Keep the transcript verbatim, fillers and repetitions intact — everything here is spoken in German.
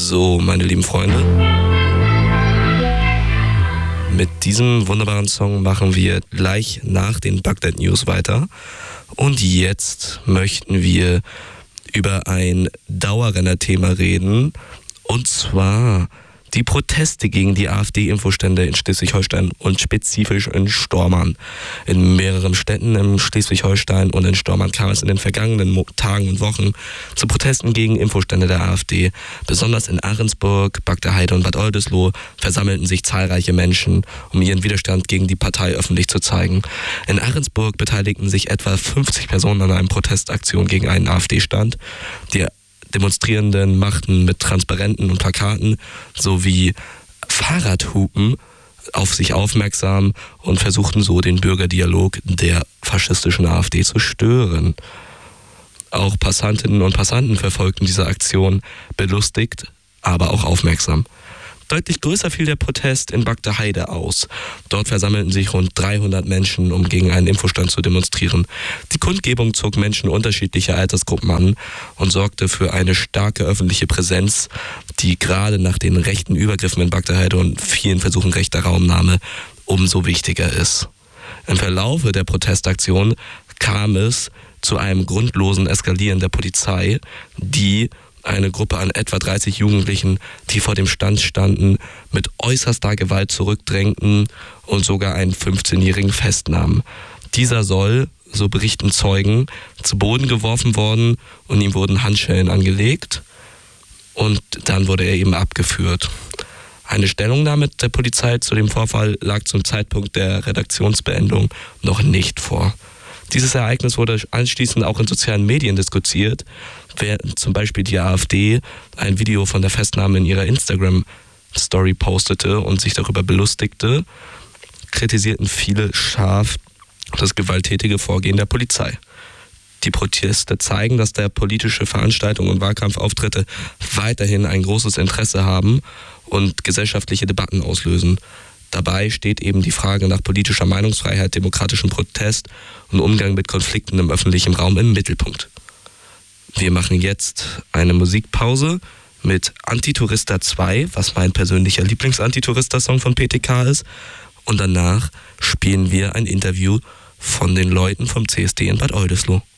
So, meine lieben Freunde, mit diesem wunderbaren Song machen wir gleich nach den Bagdad News weiter. Und jetzt möchten wir über ein Dauerrenner-Thema reden, und zwar die Proteste gegen die AfD-Infostände in Schleswig-Holstein und spezifisch in Stormarn. In mehreren Städten in Schleswig-Holstein und in Stormarn kam es in den vergangenen Mo- Tagen und Wochen zu Protesten gegen Infostände der AfD. Besonders in Ahrensburg, Bagdaheide und Bad Oldesloe versammelten sich zahlreiche Menschen, um ihren Widerstand gegen die Partei öffentlich zu zeigen. In Ahrensburg beteiligten sich etwa fünfzig Personen an einer Protestaktion gegen einen AfD-Stand. Die Demonstrierenden machten mit Transparenten und Plakaten sowie Fahrradhupen auf sich aufmerksam und versuchten so den Bürgerdialog der faschistischen AfD zu stören. Auch Passantinnen und Passanten verfolgten diese Aktion belustigt, aber auch aufmerksam. Deutlich größer fiel der Protest in Bagdaheide aus. Dort versammelten sich rund dreihundert Menschen, um gegen einen Infostand zu demonstrieren. Die Kundgebung zog Menschen unterschiedlicher Altersgruppen an und sorgte für eine starke öffentliche Präsenz, die gerade nach den rechten Übergriffen in Bagdaheide und vielen Versuchen rechter Raumnahme umso wichtiger ist. Im Verlaufe der Protestaktion kam es zu einem grundlosen Eskalieren der Polizei, die eine Gruppe an etwa dreißig Jugendlichen, die vor dem Stand standen, mit äußerster Gewalt zurückdrängten und sogar einen fünfzehnjährigen festnahmen. Dieser soll, so berichten Zeugen, zu Boden geworfen worden und ihm wurden Handschellen angelegt und dann wurde er eben abgeführt. Eine Stellungnahme der Polizei zu dem Vorfall lag zum Zeitpunkt der Redaktionsbeendung noch nicht vor. Dieses Ereignis wurde anschließend auch in sozialen Medien diskutiert, während zum Beispiel die AfD ein Video von der Festnahme in ihrer Instagram-Story postete und sich darüber belustigte, kritisierten viele scharf das gewalttätige Vorgehen der Polizei. Die Proteste zeigen, dass der politische Veranstaltungen und Wahlkampfauftritte weiterhin ein großes Interesse haben und gesellschaftliche Debatten auslösen. Dabei steht eben die Frage nach politischer Meinungsfreiheit, demokratischem Protest und Umgang mit Konflikten im öffentlichen Raum im Mittelpunkt. Wir machen jetzt eine Musikpause mit Antitourista zwei, was mein persönlicher Lieblings-Antitourista-Song von P T K ist. Und danach spielen wir ein Interview von den Leuten vom C S D in Bad Oldesloe.